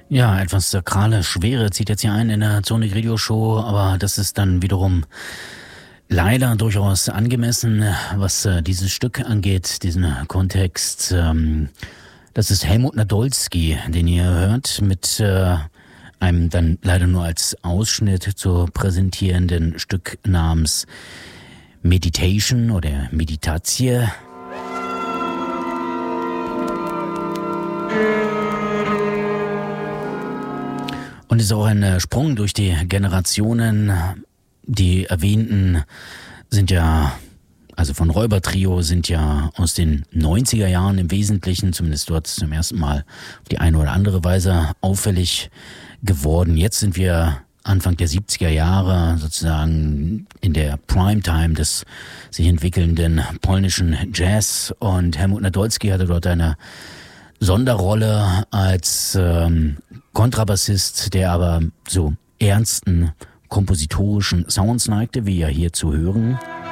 Ja, etwas sakrale Schwere zieht jetzt hier ein in der Sonic Radio Show, aber das ist dann wiederum leider durchaus angemessen, was dieses Stück angeht, diesen Kontext. Das ist Helmut Nadolski, den ihr hört, mit einem dann leider nur als Ausschnitt zu präsentierenden Stück namens Meditation oder Meditatie. Und es ist auch ein Sprung durch die Generationen. Die erwähnten sind ja, also von Räubertrio, sind ja aus den 90er Jahren im Wesentlichen, zumindest dort zum ersten Mal auf die eine oder andere Weise auffällig geworden. Jetzt sind wir Anfang der 70er Jahre sozusagen in der Primetime des sich entwickelnden polnischen Jazz, und Helmut Nadolski hatte dort eine Sonderrolle als Kontrabassist, der aber so ernsten kompositorischen Sounds neigte, wie ja hier zu hören.